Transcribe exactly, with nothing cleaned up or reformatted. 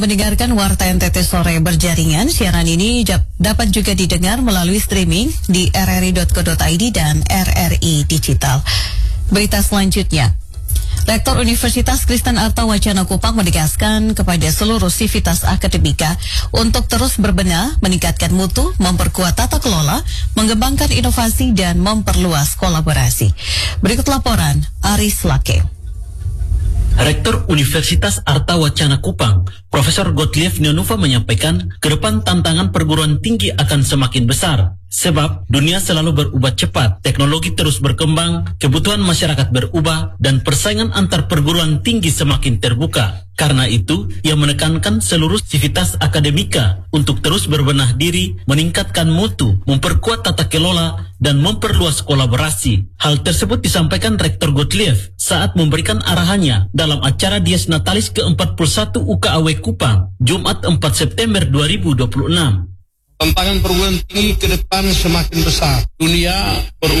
Mendengarkan Warta N T T Sore berjaringan, siaran ini dapat juga didengar melalui streaming di r r i dot co dot i d dan R R I Digital. Berita selanjutnya, Rektor Universitas Kristen Arta Wacana Kupang menegaskan kepada seluruh sivitas akademika untuk terus berbenah, meningkatkan mutu, memperkuat tata kelola, mengembangkan inovasi, dan memperluas kolaborasi. Berikut laporan Aris Lake. Rektor Universitas Arta Wacana Kupang, Profesor Gottlieb Neonuva menyampaikan, ke depan tantangan perguruan tinggi akan semakin besar. Sebab dunia selalu berubah cepat, teknologi terus berkembang, kebutuhan masyarakat berubah, dan persaingan antar perguruan tinggi semakin terbuka. Karena itu, ia menekankan seluruh sivitas akademika untuk terus berbenah diri, meningkatkan mutu, memperkuat tata kelola, dan memperluas kolaborasi. Hal tersebut disampaikan Rektor Gottlieb saat memberikan arahannya dalam acara Dies Natalis ke empat puluh satu U K A W Kupang, Jumat empat September dua ribu dua puluh enam. Tantangan perguruan tinggi ke depan semakin besar. Dunia berubah